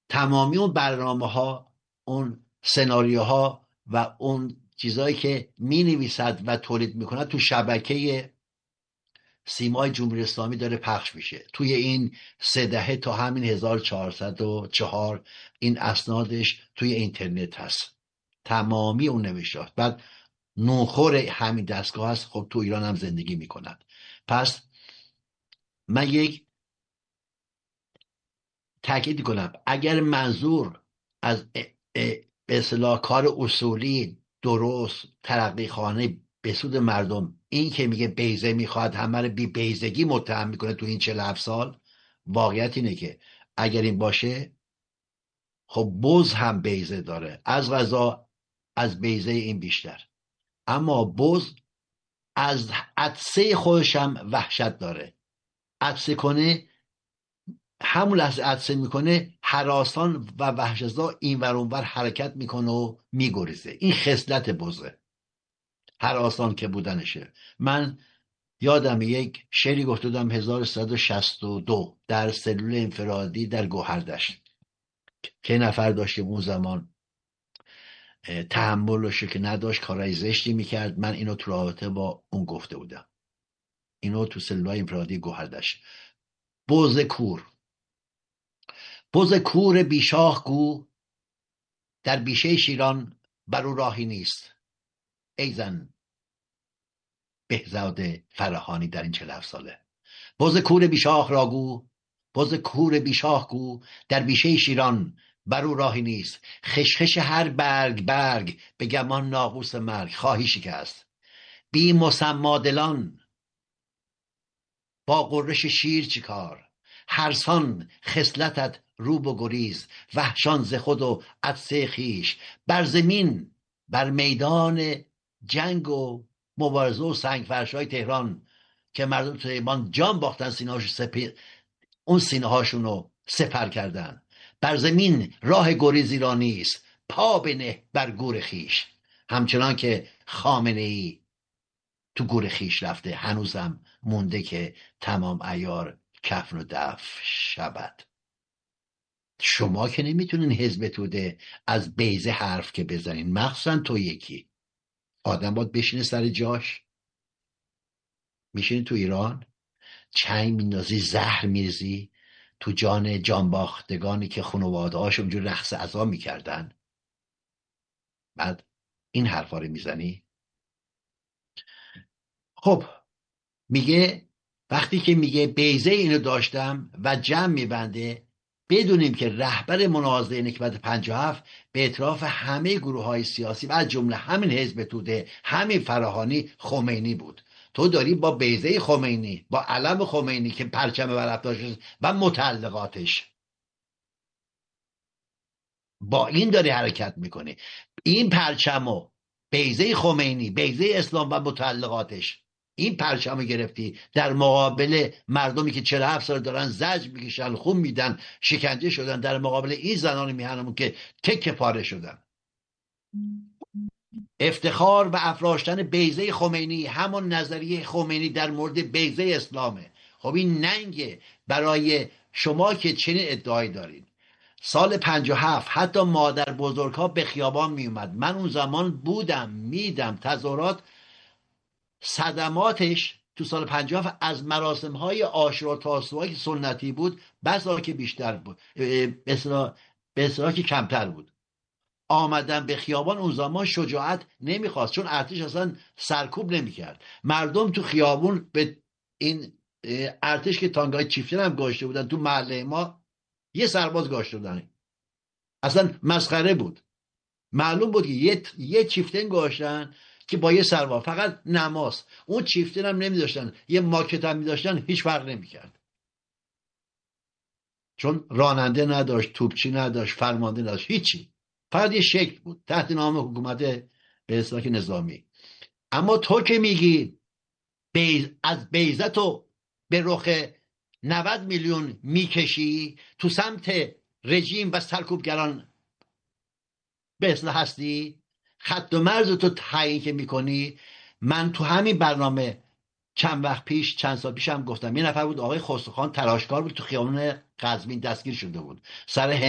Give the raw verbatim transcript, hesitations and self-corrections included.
تمامی اون برنامه ها، اون سناریوها و اون چیزایی که می نویسد و تولید میکند تو شبکه سیمای جمهوری اسلامی داره پخش میشه. توی این سه دهه تا همین هزار و چهارصد و چهار این اسنادش توی اینترنت هست، تمامی اون نوشته‌ها. بعد نونخور همین دستگاه هست، خب تو ایران هم زندگی میکند. پس من یک تاکید کنم، اگر منظور از به اصطلاح کار اصولی درست ترقی خانه به سود مردم این که میگه بیضه میخواد همه رو بی بیضگی متهم میکنه تو این چهل و هفت سال، واقعیت اینه که اگر این باشه خب بز هم بیضه داره، از غذا از بیضه این بیشتر، اما بز از عطسه خودش هم وحشت داره. عطسه کنه، همون لحظه عطسه میکنه هراسان و وحشتزا این ور اون ور حرکت میکنه و میگریزه. این خصلت بزه، هراسان که بودنشه. من یادم یک شعری گفته بودم هزار و سیصد و شصت و دو در سلول انفرادی در گوهردشت که نفر داشتیم اون زمان تحملش که نداشت، کارهای زشتی میکرد. من اینو تو رابطه با اون گفته بودم، اینو تو سلول انفرادی گوهردشت. بز کور، بز کور بیشاخ گو، در بیشه شیران برو راهی نیست. ای زن بهزاد فراهانی در این چهل و هفت ساله. بز کور بیشاخ راگو، بز کور بیشاخ گو، در بیشه شیران برو راهی نیست. خشخش هر برگ برگ، به گمان ناقوس مرگ خواهی شکست. بی مسمادلان با قررش شیر چیکار؟ هرسان خصلتت رو بگریز، وحشان ز خود و عطسه خویش. بر زمین بر میدان جنگ و مبارزه و سنگ فرشای تهران که مردم تهران جان باختن، سینه هاشون سپر، اون سینه هاشون رو سپر کردن. بر زمین راه گریزی را نیست، پا بنه بر گور خیش. همچنان که خامنه ای تو گور خیش رفته، هنوزم مونده که تمام عیار کفن و دف شود. شما که نمیتونین حزب توده از بیضه حرف که بزنین، مخصوصا تو یکی آدم باید بشینه سر جاش. میشینی تو ایران چنگ میندازی، زهر میریزی تو جان جانباختگانی که خانواده هاشون اونجور رقص عزا میکردن، بعد این حرفا رو میزنی. خب میگه وقتی که میگه بیضه اینو داشتم و جمع میبنده، بدونیم که رهبر مناظره نکبت پنجاه و هفت به اطراف همه گروه های سیاسی و از جمله همین حزب توده، همین فراهانی، خمینی بود. تو داری با بیضه خمینی، با علم خمینی که پرچم برافراشته و متعلقاتش، با این داری حرکت میکنی. این پرچم و بیضه خمینی، بیضه اسلام و متعلقاتش، این پرچم گرفتی در مقابل مردمی که چهل و هفت سال دارن زجر میکشن، خون میدن، شکنجه شدن، در مقابل این زنان میهنمون که تکه پاره شدن. افتخار و افراشتن بیضه خمینی همون نظریه خمینی در مورد بیضه اسلامه. خب این ننگه برای شما که چنین ادعایی دارین. سال پنجاه و هفت حتی مادر بزرگ ها به خیابان می اومد. من اون زمان بودم، میدم تظاهرات، صدماتش تو سال پنجاه و هفت از مراسم های عاشورا و تاسوعا که سنتی بود بسا که بیشتر بود، به اصطلاح که کمتر بود. آمدن به خیابان اون زمان شجاعت نمیخواست، چون ارتش اصلا سرکوب نمیکرد. مردم تو خیابون به این ارتش که تانگای چیفتن هم گاشته بودن، تو محله ما یه سرباز گاشته بودن، اصلا مسخره بود. معلوم بود که یه, یه چیفتن گاشتن که با یه سرباز، فقط نماز. اون چیفتن هم نمیداشتن، یه ماکت هم میداشتن، هیچ فرق نمیکرد، چون راننده نداشت، توپچی نداشت، فرمانده نداشت، هیچی، فقط یه شکل بود تحت نام حکومت به اصطلاح نظامی. اما تو که میگی بیز از بیضه و به رخ نود میلیون میکشی تو سمت رژیم و سرکوبگران به اصطلاح هستی، خط و مرز تو تعیین که میکنی. من تو همین برنامه چند وقت پیش، چند سال پیش هم گفتم، یه نفر بود آقای خسروخان تراشکار بود، تو خیابون قزوین دستگیر شده بود سر